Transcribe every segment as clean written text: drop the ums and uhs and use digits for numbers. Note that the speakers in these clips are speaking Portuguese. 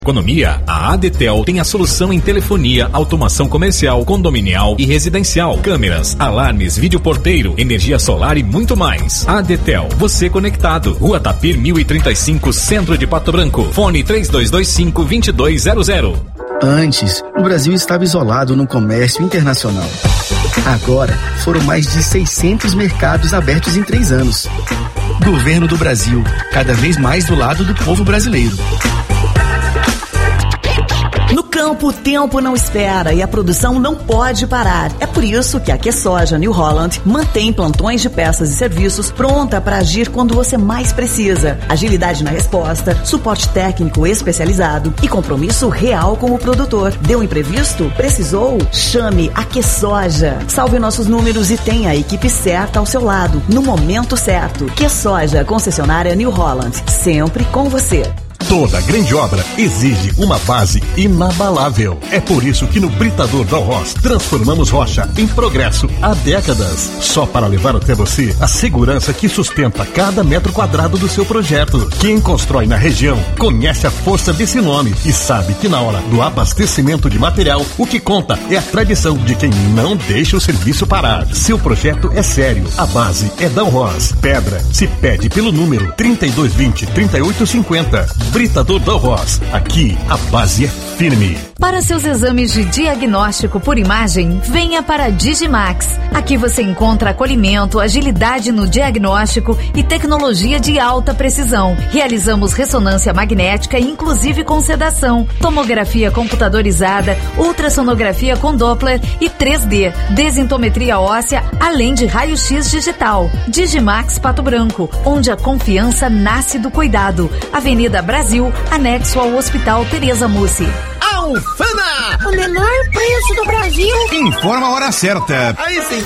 Economia, a Adetel tem a solução em telefonia, automação comercial, condominial e residencial, câmeras, alarmes, videoporteiro, energia solar e muito mais. Adetel, você conectado. Rua Tapir 1035, Centro de Pato Branco. Fone 3225-2200. Antes, o Brasil estava isolado no comércio internacional. Agora, foram mais de 600 mercados abertos em 3 anos. Governo do Brasil, cada vez mais do lado do povo brasileiro. No campo, o tempo não espera e a produção não pode parar. É por isso que a QSoja New Holland mantém plantões de peças e serviços pronta para agir quando você mais precisa. Agilidade na resposta, suporte técnico especializado e compromisso real com o produtor. Deu imprevisto? Precisou? Chame a QSoja. Salve nossos números e tenha a equipe certa ao seu lado, no momento certo. QSoja, concessionária New Holland, sempre com você. Toda grande obra exige uma base inabalável. É por isso que no Britador Dalros transformamos rocha em progresso há décadas. Só para levar até você a segurança que sustenta cada metro quadrado do seu projeto. Quem constrói na região conhece a força desse nome e sabe que na hora do abastecimento de material, o que conta é a tradição de quem não deixa o serviço parar. Seu projeto é sério. A base é Dalros. Pedra se pede pelo número 3220-3850. Britador Dalros. Aqui a base é firme. Para seus exames de diagnóstico por imagem, venha para a Digimax. Aqui você encontra acolhimento, agilidade no diagnóstico e tecnologia de alta precisão. Realizamos ressonância magnética, inclusive com sedação, tomografia computadorizada, ultrassonografia com Doppler e 3D, desintometria óssea, além de raio-x digital. Digimax Pato Branco, onde a confiança nasce do cuidado. Avenida Brasil, anexo ao Hospital Tereza Mussi. Alfana, o menor preço do Brasil. Informa a hora certa. Aí sim.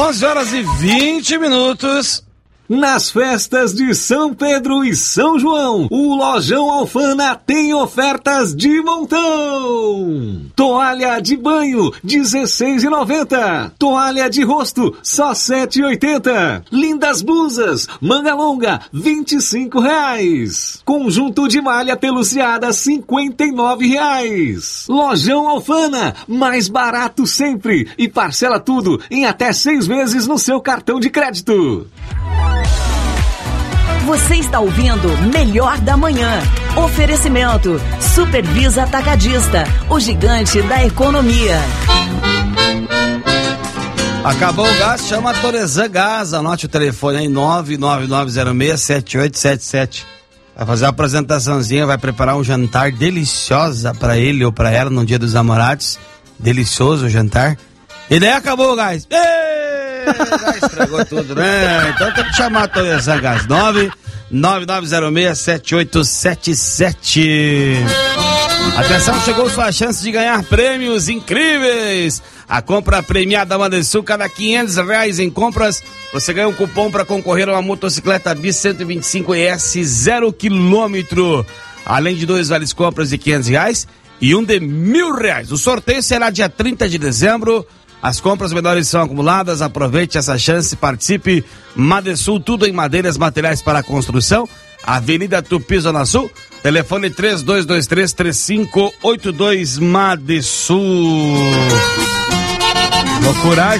11h20. Nas festas de São Pedro e São João, o Lojão Alfana tem ofertas de montão. Toalha de banho, R$16,90. Toalha de rosto, só R$7,80. Lindas blusas, manga longa, R$25. Conjunto de malha peluciada, R$59. Lojão Alfana, mais barato sempre. E parcela tudo em até 6 vezes no seu cartão de crédito. Você está ouvindo Melhor da Manhã. Oferecimento Supervisa Atacadista, o gigante da economia. Acabou o gás, chama a Torezan Gás. Anote o telefone aí, 999067877. Vai fazer uma apresentaçãozinha, vai preparar um jantar deliciosa pra ele ou pra ela no Dia dos Namorados. Delicioso o jantar. E daí acabou o gás. Já estragou tudo, né? Então tem que chamar a Torezan Gás. 999067877. Atenção, chegou sua chance de ganhar prêmios incríveis. A compra premiada Madesul, cada R$500 em compras, você ganha um cupom para concorrer a uma motocicleta Bis 125 ES 0 km. Além de 2 vales compras de R$500 e um de R$1.000. O sorteio será dia 30 de dezembro. As compras menores são acumuladas, aproveite essa chance, participe. Madesul, tudo em madeiras, materiais para construção. Avenida Tupi, Zona Sul, telefone 3223-3582, Madesul. Loucuragem.